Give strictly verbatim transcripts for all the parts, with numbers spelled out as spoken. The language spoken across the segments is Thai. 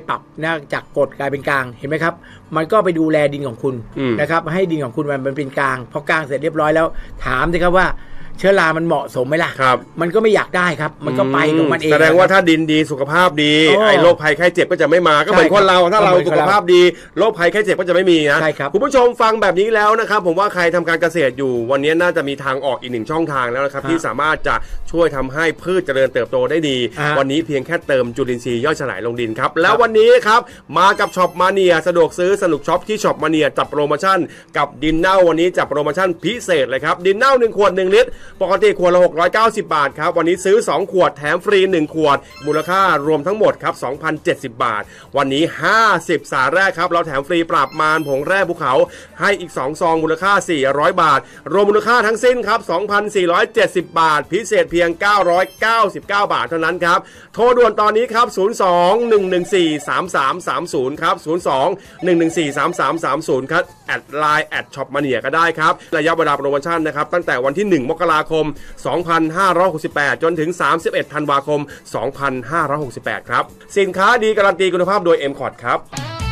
ปรับนะจากกรดกลายเป็นกลางเห็นไหมครับมันก็ไปดูแลดินของคุณนะครับให้ดินของคุณมันเป็นกลางพอกลางเสร็จเรียบร้อยแล้วถามสิครับว่าเชื้อรามันเหมาะสมไหมล่ะมันก็ไม่อยากได้ครับมันก็ไปของมันเองแสดงว่าถ้าดินดีสุขภาพดีไอ้โรคภัยไข้เจ็บก็จะไม่มาก็เหมือนคนเราถ้าเราสุขภาพดีโรคภัยไข้เจ็บก็จะไม่มีนะคุณผู้ชมฟังแบบนี้แล้วนะครับผมว่าใครทำการเกษตรอยู่วันนี้น่าจะมีทางออกอีกหนึ่งช่องทางแล้วนะครับที่สามารถจะช่วยทำให้พืชเจริญเติบโตได้ดีวันนี้เพียงแค่เติมจุลินทรีย์ย่อยสลายลงดินครับแล้ววันนี้ครับมากับช็อปมาเนียสะดวกซื้อสนุกช็อปที่ช็อปมาเนียจัดโปรโมชั่นกับดินเน่าวันนี้จัดโปรโมชั่นพิเศษเลยครับดินเน่าหนึ่งขวดหนึ่งลิตรปกติขวดละหกร้อยเก้าสิบบาทครับวันนี้ซื้อสองขวดแถมฟรีหนึ่งขวดมูลค่ารวมทั้งหมดครับ สองพันเจ็ดสิบบาทวันนี้ห้าสิบสายแรกครับเราแถมฟรีปราบมารผงแร่ภูเขาให้อีกสองซองมูลค่าสี่ร้อยบาทรวมมูลค่าทั้งสิ้นครับ สองพันสี่ร้อยเจ็ดสิบบาทพิเศษเพียงเก้าร้อยเก้าสิบเก้าบาทเท่านั้นครับโทรด่วนตอนนี้ครับศูนย์ สอง หนึ่ง หนึ่ง สี่ สาม สาม สามศูนย์ครับศูนย์ สอง หนึ่ง หนึ่ง สี่ สาม สาม สามศูนย์ครับแอดไลน์แอดช็อปมาเนียก็ได้ครับระยะเวลาโปรโมชั่นนะครับตั้งแต่วันที่หนึ่งมกราคมสองพันห้าร้อยหกสิบแปดจนถึงสามสิบเอ็ดธันวาคมสองพันห้าร้อยหกสิบแปดครับสินค้าดีการันตีคุณภาพโดย เอ็ม คอร์ด ครับ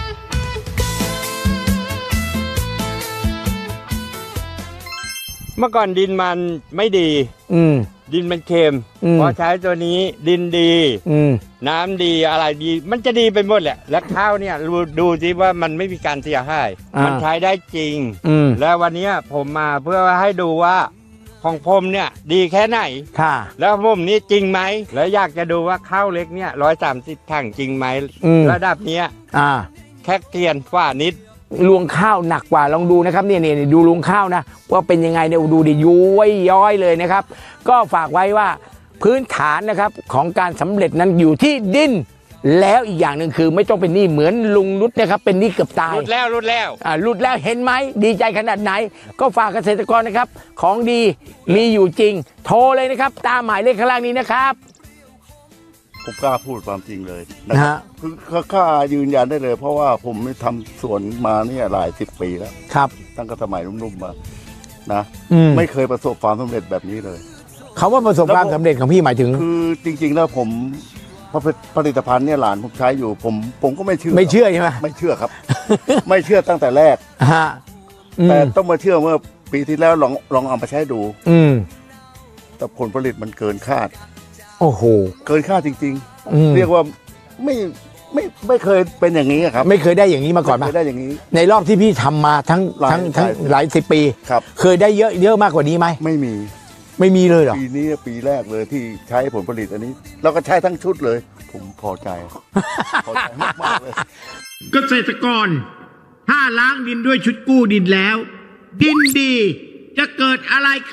เมื่อก่อนดินมันไม่ดีอืมดินมันเค็มพอใช้ตัวนี้ดินดีอืมน้ำดีอะไรดีมันจะดีไปหมดแหละแล้วข้าวเนี่ยดูดูสิว่ามันไม่มีการเสียหายมันใช้ได้จริงแล้ววันนี้ผมมาเพื่อให้ดูว่าของผมเนี่ยดีแค่ไหนค่ะแล้วผมนี่จริงไหมแล้วอยากจะดูว่าข้าวเล็กเนี่ยร้อยสามสิบถังจริงไหมระดับเนี้ยอ่าแค่เกลียนฝ้านิดรวงข้าวหนักกว่าลองดูนะครับเนี่ยเนี่ยดูรวงข้าวนะว่าเป็นยังไงเนี่ยดูดิย้อยย้อยเลยนะครับก็ฝากไว้ว่าพื้นฐานนะครับของการสำเร็จนั้นอยู่ที่ดินแล้วอีกอย่างหนึ่งคือไม่ต้องเป็นหนี้เหมือนลุงรุดนะครับเป็นหนี้เกือบตายรุดแล้วรุดแล้วอ่ารุดแล้วเห็นไหมดีใจขนาดไหนก็ฝากเกษตรกรนะครับของดีมีอยู่จริงโทรเลยนะครับตามหมายเลขข้างล่างนี้นะครับผมกล้าพูดความจริงเลยนะครับคือกล้ายืนยันได้เลยเพราะว่าผมทำสวนมาเนี่ยหลายสิบปีแล้วครับตั้งแต่สมัยนุ่มๆมานะไม่เคยประสบความสำเร็จแบบนี้เลยเขาว่าประสบความสำเร็จของพี่หมายถึงคือจริงๆแล้วผมผลิตภัณฑ์เนี่ยหลานผมใช้อยู่ผมผมก็ไม่เชื่อไม่เชื่อใช่ไหมไม่เชื่อครับ ไม่เชื่อตั้งแต่แรกแต่ต้องมาเชื่อเมื่อปีที่แล้วลองลองเอามาใช้ดูอืมแต่ผลผลิตมันเกินคาดโอ้โหเกินคาดจริงๆเรียกว่าไม่ไม่ไม่เคยเป็นอย่างนี้ครับไม่เคยได้อย่างนี้มาก่อนไม่เคยได้อย่างนี้ในรอบที่พี่ทำมาทั้งทั้งทั้งหลายสิบปีครับเคยได้เยอะเยอะมากกว่านี้ไหมไม่มีไม่มีเลยเหรอปีนี้ปีแรกเลยที่ใช้ผลผลิตอันนี้เราก็ใช้ทั้งชุดเลยผมพอใจพอใจมากๆเลยเกษตรกรถ้าล้างดินด้วยชุดกู้ดินแล้วดินดีจะเกิดอะไร